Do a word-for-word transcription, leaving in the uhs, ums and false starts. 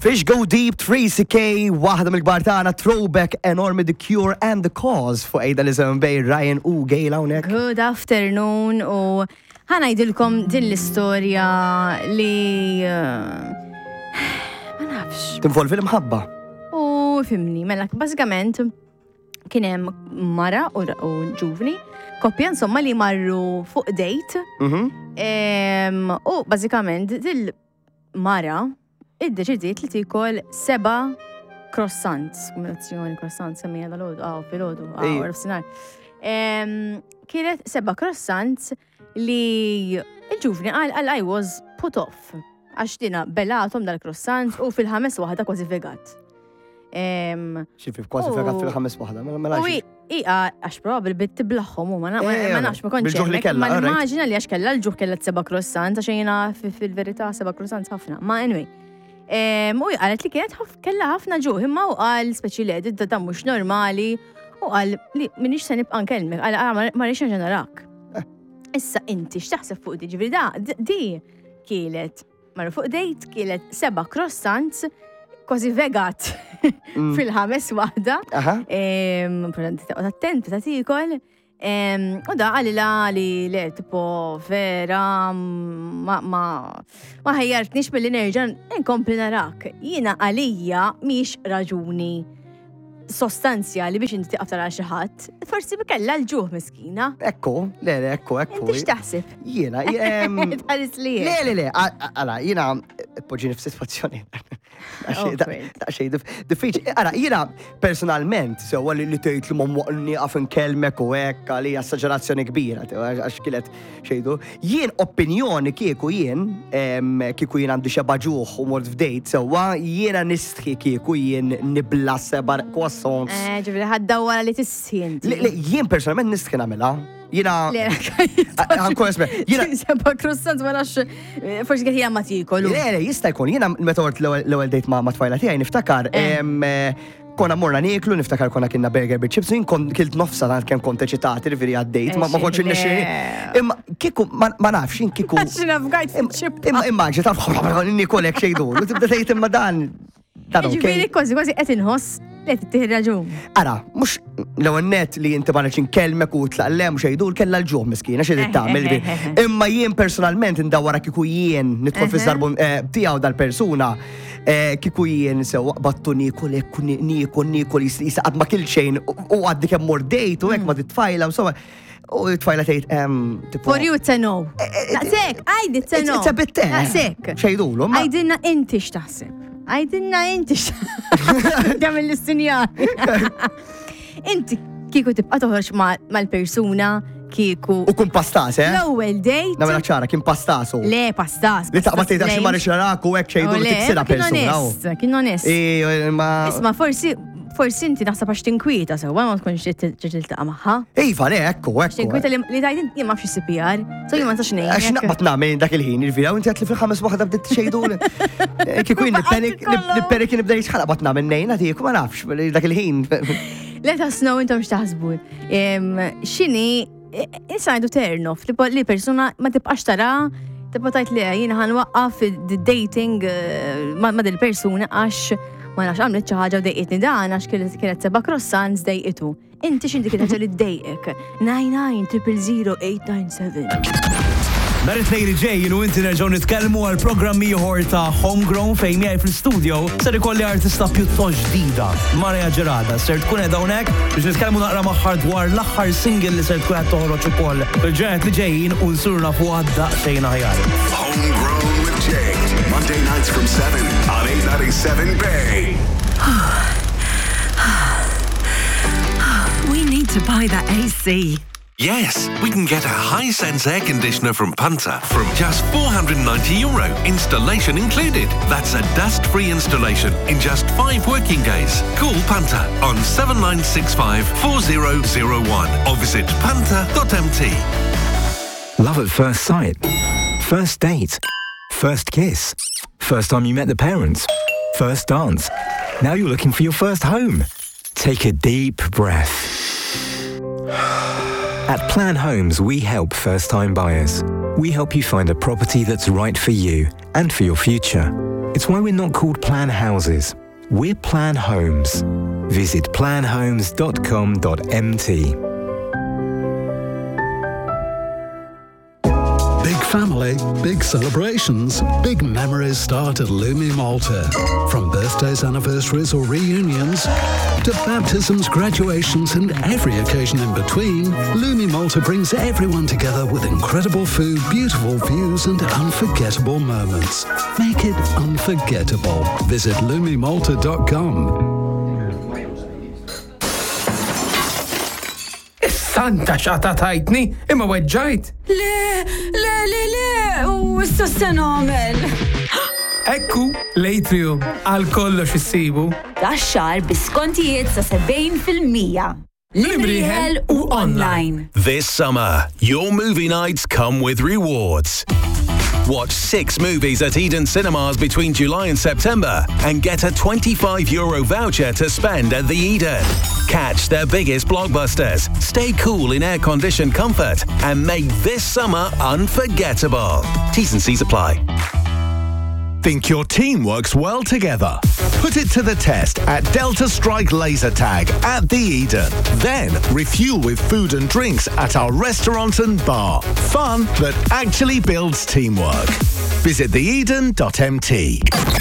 Fish Go Deep, Tracy K, waħda mill-kbar tagħna, throwback enormi, The Cure and The Cause fuq ejda li żemm bej Ryan u Gail hawnhekk. Good afternoon u ħanajdilkom din l-istorja li ma nafx. Tinvolvi l-imħabba. U fimni, mela bażikament kien hemm mara u ġuvni, koppja insomma li marru fuq date. U bażikament dil-mara id-deċidiet li tikol seba croissants, kombinazzjoni croissants semmija dal-ħodu, għaw, fil-ħodu, għaw, rafsinar. Kienet seba croissants li il-ġuvni għal I was put off, għax dina belatom dal-croissants u fil-ħames waħda kważi vegat. Xifif, kważi vegat fil-ħames waħda, mela U iqa, għax probabli bit tiblaħħom u ma nafx ma konċem, ma nimmaġina li għax kella l-ġuħ kella seba croissants, għax jena fil-verità seba croissants ħafna, ma anyway. U għalet li kienet kella ħafna ġuħ, imma u għal speċi li għedid da mux normali u għal li minix se nibqa nkelmek, għal ma rix nġenarak. Issa inti xtaħseb fuq di ġivri da, di kielet, marru fuq dejt kielet seba croissants, kważi vegat fil-ħames wahda. Attent, ta' tikol. U da għalila li le, tipo, vera, ma ħajjartnix mill-li nerġan inkompli narak. Jina għalija miex raġuni sostanzjali biex inti tiqaf xi ħadd, forsi bikella l-ġuħ miskina. Ekku, le, le, ekku, ekku. Inti x'taħseb? Jiena, Tħares li. Le, le, le, għala, jiena poġġini f'sitwazzjoni. Xej, diffiċ. Għala, jiena personalment, sewa li li tgħid li ma nieqaf inkellmek u hekk għali esaġerazzjoni kbira, għax kienet xejdu. Jien opinjoni kieku jien, kieku jien għandi xeba ġuħ u mort f'dejt, sewa jiena nistħi kieku jien nibla seba croissants. Ġivri, ħaddawara li tissien. Jien personalment nistħi namela. Jina. Għankun esme. Jina. Seba croissants ma nafx, forsi għet jgħam matikolu. Le, le, jista jkun. Jina metort l-ewel dejt ma tfajla tijaj niftakar. Konna morna nieklu, niftakar konna kienna burger bil chips, jien kilt nofsa ta' kem kont eċitati, riviri għaddejt, ma konċ il-nexxini. Imma kiku, ma nafx, jien kiku. Għaxina f'gajt fil-ċip. Imma immaġi, ta' nikolek xejdu. U tibda tejt imma dan. Ġiviri, kważi, kważi qed inħoss li tittieħi raġun. Ara, mux l-ewwel net li inti ma nexxin kelmek u tlaqlem xejdu kella l-ġuħ miskina xejn tagħmel. Imma jien personalment indawwara kieku jien nidħol fiż-żarbun tiegħu dal-persuna kieku jien sew battu nikol hekk nikol nikol jisaqad ma kil xejn u għaddi kemm mordejt u hekk ma titfajla insomma. U tfajla tgħid tipo. For you to know. Naqsek, għajdi to know. It's a bit there. Naqsek. Xejdulu. Għajdinna inti x'taħseb. Għajdinna inti x'taħseb. Għamil l-istinjar. Inti kieku tibqa' toħroġ mal-persuna kieku. U kun pastas, eh? L-ewwel date. Namela ċara, kien pastasu. Le, pastas. Li taqba tgħid għax ma nixrarak u hekk xejdu li tiksira persuna. Kien onest, kien onest. Isma' forsi Forsi inti naħseb għax tinkwita sewwa ma tkunx ġiġiltaqa' magħha. Iva, le, ekku, ekku. Tinkwita li tgħid jien ma fx C P R, so jien ma nsax ngħid. Għax naqbad nagħmel dak il-ħin, il-vira, u inti għatli fil-ħames waħda bdiet txejdu. Kieku jien nipperik nibda jitħalaq bad nagħmel nejn għadik, ma nafx dak il-ħin. Let us know intom x'taħsbu. X'inhi insajdu turn off li persuna ma tibqax tara tibqa' tgħid li jien ħanwaqqaf id-dating ma' dil-persuna għax ma nafx għamlet xi ħaġa u dejqitni dan għax kienet seba' croissants dejqitu. Inti x'inti kienet ħaġa li ddejqek. nine nine zero zero eight nine seven. Nhar it-tnejn ġej jienu inti nerġgħu nitkellmu għal programm ieħor ta' Homegrown fejn miegħi fil-studio ser ikolli artista pjuttost ġdida. Marja Ġerada ser tkun qed hawnhekk biex nitkellmu naqra magħha dwar l-aħħar single li ser tkun qed toħroġ ukoll fil-ġranet li ġejjin u nsurna fuqha daqsxejn aħjar. Homegrown with Jay. Monday nights from seven on eight ninety-seven Bay. We need to buy that A C. Yes, we can get a Hisense air conditioner from Punter from just four hundred ninety euro, installation included. That's a dust-free installation in just five working days. Call Punter on seven nine six five four zero zero one or visit punter dot m t. Love at first sight. First date. First kiss. First time you met the parents. First dance. Now you're looking for your first home. Take a deep breath. At Plan Homes, we help first-time buyers. We help you find a property that's right for you and for your future. It's why we're not called Plan Houses. We're Plan Homes. Visit plan homes dot com dot m t. Big family, big celebrations, big memories start at Lumi Malta. From birthdays, anniversaries or reunions to baptisms, graduations and every occasion in between, Lumi Malta brings everyone together with incredible food, beautiful views and unforgettable moments. Make it unforgettable. Visit lumi malta dot com. Santa xata tajtni, imma weġġajt. Le, le, le, le, u issa se nagħmel. Ekku, l-Atrium, għal kollox issibu. Daxxar biskontijiet sa sebgħin fil-mija. Limriħel u online. This summer, your movie nights come with rewards. Watch six movies at Eden Cinemas between July and September and get a twenty-five euro voucher to spend at the Eden. Catch their biggest blockbusters, stay cool in air-conditioned comfort, and make this summer unforgettable. T's and C's apply. Think your team works well together? Put it to the test at Delta Strike Laser Tag at the Eden. Then refuel with food and drinks at our restaurant and bar. Fun that actually builds teamwork. Visit the eden dot m t.